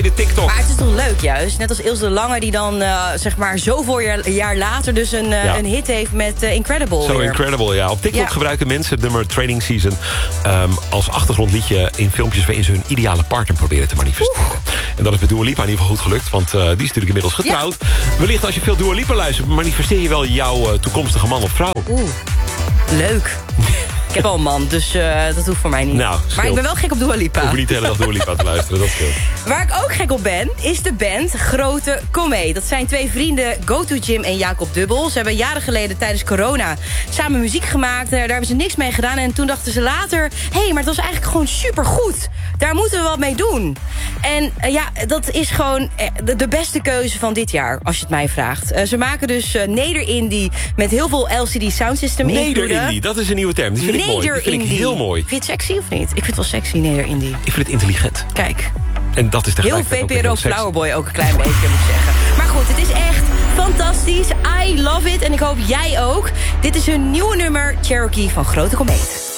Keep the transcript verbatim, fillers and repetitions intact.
bij de TikTok. Maar het is toch leuk juist? Net als Ilse de Lange die dan uh, zeg maar zoveel jaar, jaar later dus een, uh, ja. een hit heeft met uh, Incredible. Zo Incredible, ja. Op TikTok ja. gebruiken mensen het nummer Training Season um, als achtergrondliedje in filmpjes waarin ze hun ideale partner proberen te manifesteren. Oeh. En dat is met Dua Lipa in ieder geval goed gelukt, want uh, die is natuurlijk inmiddels getrouwd. Ja. Wellicht als je veel Dua Lipa luistert, manifesteer je wel jouw uh, toekomstige man of vrouw. Oeh, leuk. Ik heb al een man, dus uh, dat hoeft voor mij niet. Nou, maar ik ben wel gek op Dua Lipa. Ik hoef niet de hele dag Dua Lipa te luisteren, dat scheelt. Waar ik ook gek op ben, is de band Grote Comé. Dat zijn twee vrienden, Go To Jim en Jacob Dubbel. Ze hebben jaren geleden tijdens corona samen muziek gemaakt. Daar hebben ze niks mee gedaan. En toen dachten ze later, hé, hey, maar het was eigenlijk gewoon supergoed. Daar moeten we wat mee doen. En uh, ja, dat is gewoon de, de beste keuze van dit jaar, als je het mij vraagt. Uh, ze maken dus uh, neder-indie met heel veel L C D soundsystem invloeden. Neder-indie, dat is een nieuwe term. Die vind ik mooi. Die vind ik heel mooi. Vind je het sexy of niet? Ik vind het wel sexy, neder-indie. Ik vind het intelligent. Kijk. En dat is heel V P R O Flowerboy ook een klein beetje, moet ik zeggen. Maar goed, het is echt fantastisch. I love it. En ik hoop jij ook. Dit is hun nieuwe nummer, Cherokee van Grote Komeet.